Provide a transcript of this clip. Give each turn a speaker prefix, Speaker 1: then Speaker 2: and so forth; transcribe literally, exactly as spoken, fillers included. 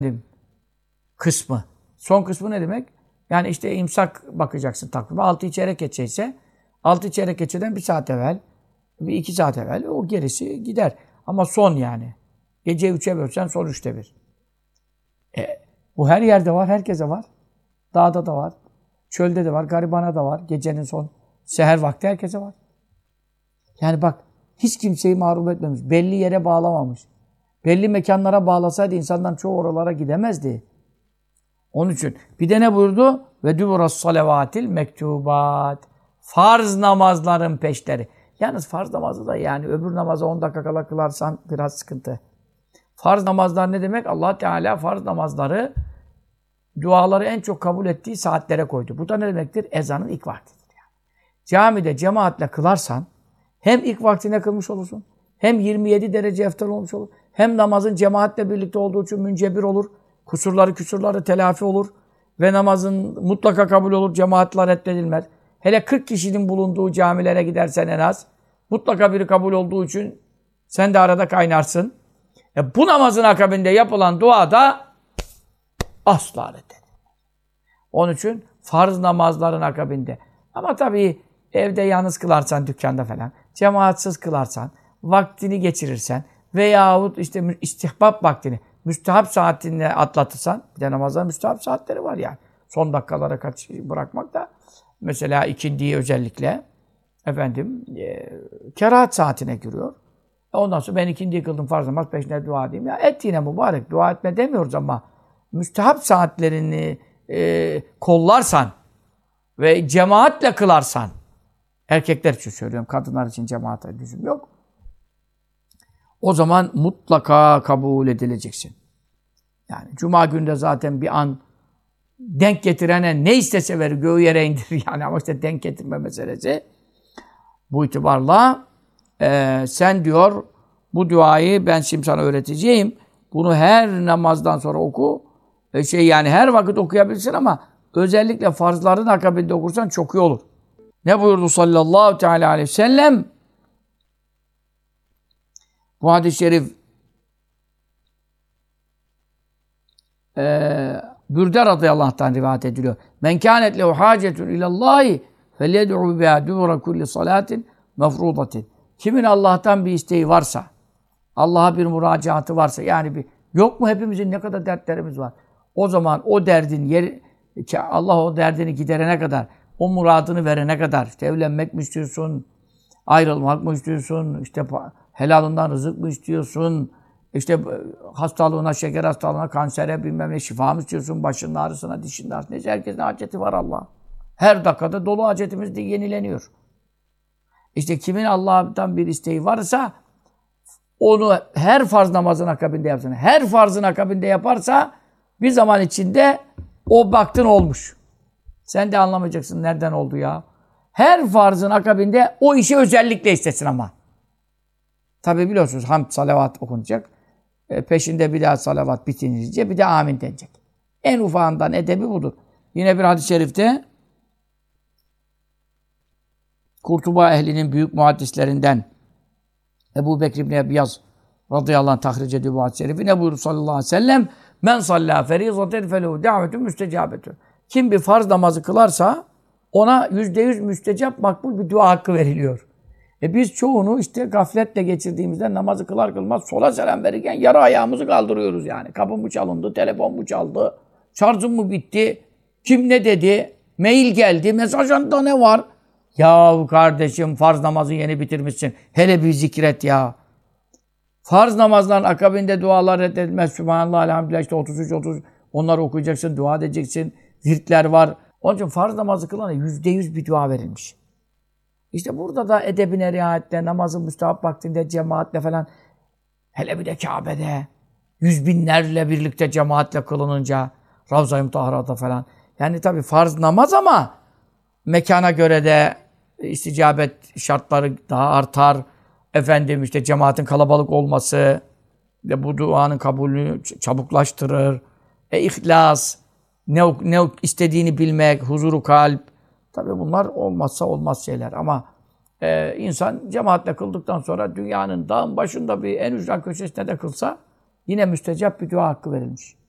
Speaker 1: kısmı. Son kısmı ne demek? Yani işte imsak bakacaksın takvime. Altı çeyrek geçeyse altı çeyrek geçeden bir saat evvel, bir iki saat evvel o gerisi gider. Ama son yani. Gece üçe bölsen son üçte bir. E, bu her yerde var, herkese var. Dağda da var, çölde de var, garibana da var. Gecenin son seher vakti herkese var. Yani bak, hiç kimseyi mahrum etmemiş. Belli yere bağlamamış. Belli mekanlara bağlasaydı insanların çoğu oralara gidemezdi. Onun için bir de ne buyurdu? Ve duburas salavatil mektubat. Farz namazların peşleri. Yalnız farz namazı da yani öbür namaza on dakika kala kılarsan biraz sıkıntı. Farz namazlar ne demek? Allah Teala farz namazları, duaları en çok kabul ettiği saatlere koydu. Bu da ne demektir? Ezanın ilk vaktidir. Yani. Camide cemaatle kılarsan hem ilk vaktine kılmış olursun, hem yirmi yedi derece eftal olmuş olur, hem namazın cemaatle birlikte olduğu için müncebir olur, kusurları küsurları telafi olur ve namazın mutlaka kabul olur, cemaatler reddedilmez. Hele kırk kişinin bulunduğu camilere gidersen en az, mutlaka biri kabul olduğu için sen de arada kaynarsın. E bu namazın akabinde yapılan dua da asla reddedilmez. Onun için farz namazların akabinde. Ama tabii evde yalnız kılarsan, dükkanda falan, cemaatsiz kılarsan, vaktini geçirirsen veyahut işte istihbap vaktini, müstehap saatini atlatırsan, bir de namazda müstehap saatleri var yani. Son dakikalara kaç bırakmak da mesela ikindiyi özellikle efendim e, kerahat saatine giriyor. Ondan sonra ben ikindiyi kıldım farz namaz peşine dua edeyim. Ya et yine mübarek. Dua etme demiyoruz ama müstehap saatlerini e, kollarsan ve cemaatle kılarsan, erkekler için söylüyorum, kadınlar için cemaate lüzum yok. O zaman mutlaka kabul edileceksin. Yani cuma günde zaten bir an denk getirene ne istese verir, göğü yere indirir yani, ama işte denk getirme meselesi. Bu itibarla e, sen diyor bu duayı ben şimdi sana öğreteceğim. Bunu her namazdan sonra oku. E, şey yani her vakit okuyabilirsin ama özellikle farzların akabinde okursan çok iyi olur. Ne buyurdu sallallahu teala aleyhi ve sellem? Bu hadis-i şerif e, Bürde radıyallahu anh'tan rivayet ediliyor. Men kânet lehu hâcetun ilallâhi felyed'u biha dubura kulli salatin mefrudatin. Kimin Allah'tan bir isteği varsa, Allah'a bir müracaatı varsa, yani bir yok mu hepimizin ne kadar dertlerimiz var. O zaman o derdin yeri, Allah o derdini giderene kadar, o muradını verene kadar, işte evlenmek mi istiyorsun, ayrılmak mı istiyorsun, işte helalından rızık mı istiyorsun, işte hastalığına, şeker hastalığına, kansere, bilmem ne şifa mı istiyorsun, başının ağrısına, dişinin ağrısına, neyse herkesin haceti var Allah. Her dakikada dolu hacetimiz de yenileniyor. İşte kimin Allah'tan bir isteği varsa onu her farz namazın akabinde yapsın. Her farzın akabinde yaparsa bir zaman içinde o baktın olmuş. Sen de anlamayacaksın nereden oldu ya. Her farzın akabinde o işi özellikle istesin ama. Tabi biliyorsunuz hamd, salavat okunacak. E, peşinde bir daha salavat bitince bir de amin denecek. En ufağından edebi budur. Yine bir hadis-i şerifte Kurtuba ehlinin büyük muhaddislerinden Ebu Bekir İbni Ebiyaz radıyallahu anh tahric ediyor bu hadis-i şerifi. Ne buyurdu sallallahu aleyhi ve sellem? Men sallâ ferîzaten felehu davetun müstecâbetun. Kim bir farz namazı kılarsa ona yüzde yüz müstecap makbul bir dua hakkı veriliyor. E biz çoğunu işte gafletle geçirdiğimizde namazı kılar kılmaz sola selam verirken yarı ayağımızı kaldırıyoruz yani. Kapı mı çalındı, telefon mu çaldı, şarjım mı bitti, kim ne dedi, mail geldi, mesajında ne var? Ya kardeşim farz namazı yeni bitirmişsin. Hele bir zikret ya. Farz namazların akabinde dualar reddedilmez. Sübhanallah, elhamdülillah, işte otuz üç otuz onları okuyacaksın, dua edeceksin. Zikirler var. Onun için farz namazı kılana yüzde yüz bir dua verilmiş. İşte burada da edebine riayetle, namazın müstahap vaktinde, cemaatle falan, hele bir de Kabe'de, yüz binlerle birlikte cemaatle kılınınca, Ravza-i Mutahhara'da falan. Yani tabii farz namaz ama mekana göre de isticabet şartları daha artar. Efendim işte cemaatin kalabalık olması ve bu duanın kabulünü çabuklaştırır. E ihlas, ne, ne istediğini bilmek, huzuru kalp. Tabii bunlar olmazsa olmaz şeyler ama e, insan cemaatle kıldıktan sonra dünyanın dağın başında bir en ücra köşesinde de kılsa yine müstecap bir dua hakkı verilmiş.